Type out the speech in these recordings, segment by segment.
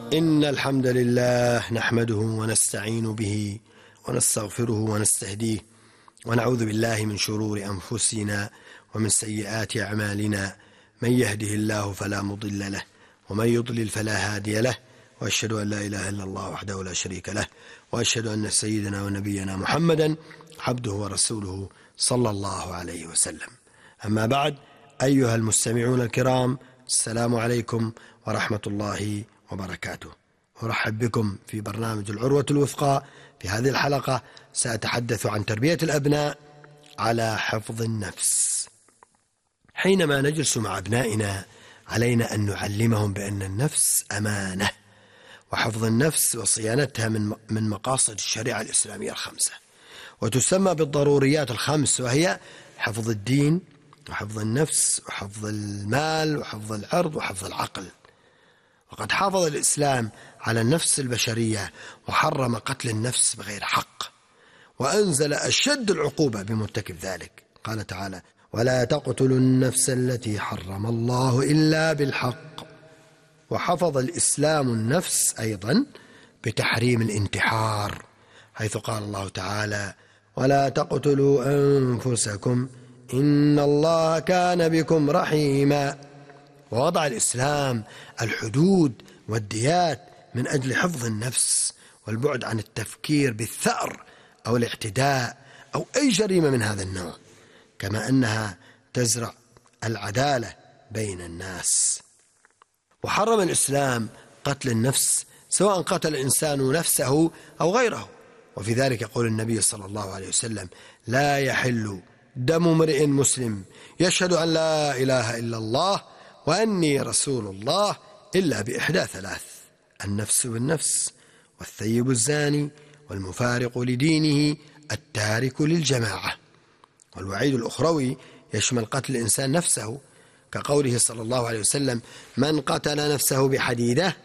إن الحمد لله نحمده ونستعين به ونستغفره ونستهديه ونعوذ بالله من شرور أنفسنا ومن سيئات أعمالنا. من يهده الله فلا مضل له ومن يضلل فلا هادي له، وأشهد أن لا إله إلا الله وحده لا شريك له، وأشهد أن سيدنا ونبينا محمدا عبده ورسوله صلى الله عليه وسلم. أما بعد، أيها المستمعون الكرام، السلام عليكم ورحمة الله وبركاته. أرحب بكم في برنامج العروة الوثقى. في هذه الحلقة سأتحدث عن تربية الأبناء على حفظ النفس. حينما نجلس مع أبنائنا علينا أن نعلمهم بأن النفس أمانة، وحفظ النفس وصيانتها من مقاصد الشريعة الإسلامية الخمسة، وتسمى بالضروريات الخمس، وهي حفظ الدين وحفظ النفس وحفظ المال وحفظ العرض وحفظ العقل. وقد حافظ الإسلام على النفس البشرية وحرم قتل النفس بغير حق، وأنزل أشد العقوبة بمرتكب ذلك. قال تعالى: ولا تقتلوا النفس التي حرم الله إلا بالحق. وحفظ الإسلام النفس أيضا بتحريم الانتحار، حيث قال الله تعالى: ولا تقتلوا أنفسكم إن الله كان بكم رحيما. ووضع الإسلام الحدود والديات من أجل حفظ النفس والبعد عن التفكير بالثأر أو الاعتداء أو أي جريمة من هذا النوع، كما أنها تزرع العدالة بين الناس. وحرم الإسلام قتل النفس، سواء قتل الإنسان نفسه أو غيره. وفي ذلك يقول النبي صلى الله عليه وسلم: لا يحل دم امرئ مسلم يشهد أن لا إله إلا الله وأني رسول الله إلا بإحدى ثلاث: النفس بالنفس، والثيب الزاني، والمفارق لدينه التارك للجماعة. والوعيد الأخروي يشمل قتل الإنسان نفسه، كقوله صلى الله عليه وسلم: من قتل نفسه بحديدة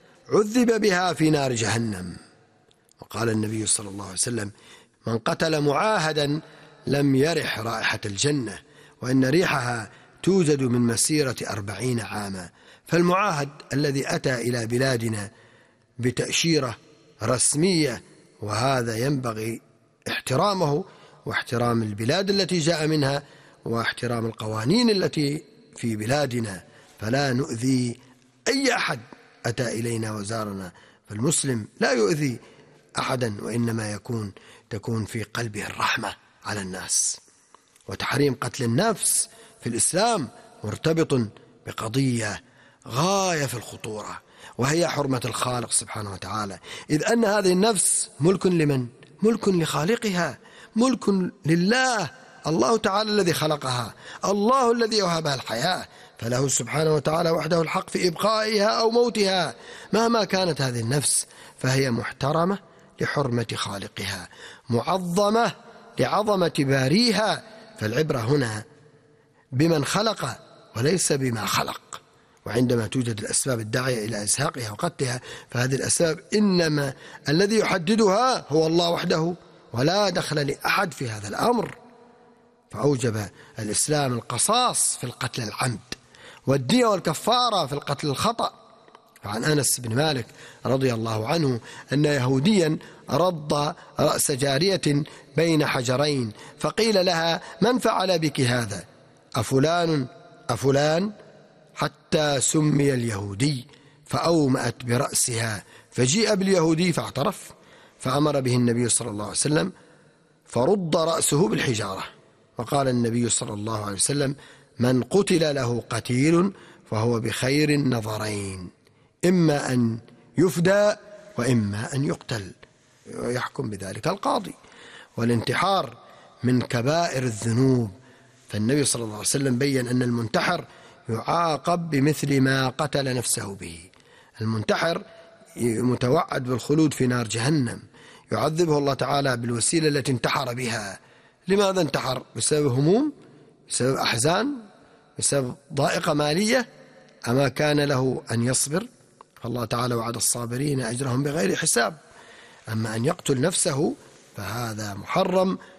عذب بها في نار جهنم. وقال النبي صلى الله عليه وسلم: من قتل معاهدا لم يرح رائحة الجنة، وإن ريحها توجد من مسيرة 40 عاما. فالمعاهد الذي أتى إلى بلادنا بتأشيرة رسمية، وهذا ينبغي احترامه واحترام البلاد التي جاء منها واحترام القوانين التي في بلادنا، فلا نؤذي أي أحد أتى إلينا وزارنا. فالمسلم لا يؤذي أحدا، وإنما تكون في قلبه الرحمة على الناس. وتحريم قتل النفس في الإسلام مرتبط بقضية غاية في الخطورة، وهي حرمة الخالق سبحانه وتعالى، إذ أن هذه النفس ملك لمن؟ ملك لخالقها، ملك لله، الله تعالى الذي خلقها، الله الذي وهبها الحياة، فله سبحانه وتعالى وحده الحق في إبقائها أو موتها. مهما كانت هذه النفس فهي محترمة لحرمة خالقها، معظمة لعظمة باريها. فالعبرة هنا بمن خلق وليس بما خلق. وعندما توجد الأسباب الداعية إلى إزهاقها وقتلها، فهذه الأسباب إنما الذي يحددها هو الله وحده، ولا دخل لأحد في هذا الأمر. فأوجب الإسلام القصاص في القتل العمد، والدية والكفارة في القتل الخطأ. فعن أنس بن مالك رضي الله عنه أن يهوديا رد رأس جارية بين حجرين، فقيل لها: من فعل بك هذا؟ أفلان؟ حتى سمي اليهودي، فأومأت برأسها، فجيء باليهودي فاعترف، فأمر به النبي صلى الله عليه وسلم فرد رأسه بالحجارة. وقال النبي صلى الله عليه وسلم: من قتل له قتيل فهو بخير النظرين، إما أن يفدى وإما أن يقتل، ويحكم بذلك القاضي. والانتحار من كبائر الذنوب، فالنبي صلى الله عليه وسلم بيّن أن المنتحر يعاقب بمثل ما قتل نفسه به. المنتحر متوعد بالخلود في نار جهنم، يعذبه الله تعالى بالوسيلة التي انتحر بها. لماذا انتحر؟ بسبب هموم، بسبب أحزان، بسبب ضائقة مالية؟ أما كان له أن يصبر؟ فالله تعالى وعد الصابرين أجرهم بغير حساب. أما أن يقتل نفسه فهذا محرم